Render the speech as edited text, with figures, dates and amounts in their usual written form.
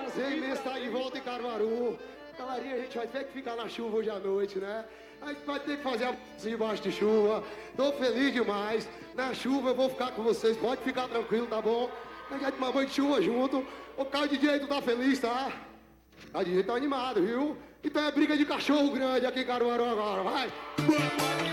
Prazer imenso estar de volta em Caruaru. Galerinha, a gente vai ter que ficar na chuva hoje à noite, né? A gente vai ter que fazer a debaixo de chuva. Tô feliz demais. Na chuva eu vou ficar com vocês. Pode ficar tranquilo, tá bom? A gente vai tomar banho de chuva junto. Ô, Caio DJ, tu tá feliz, tá? Caio DJ tá animado, viu? Então é briga de cachorro grande aqui em Caruaru agora, vai!